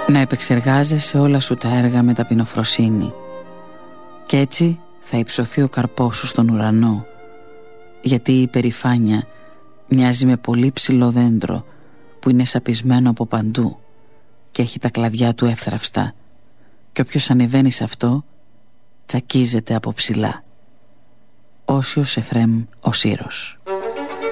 Να επεξεργάζεσαι όλα σου τα έργα με ταπεινοφροσύνη, κι έτσι θα υψωθεί ο καρπός σου στον ουρανό, γιατί η υπερηφάνεια μοιάζει με πολύ ψηλό δέντρο που είναι σαπισμένο από παντού και έχει τα κλαδιά του εύθραυστα, και όποιος ανεβαίνει σε αυτό τσακίζεται από ψηλά. Όσιος Εφραίμ ο Σύρος.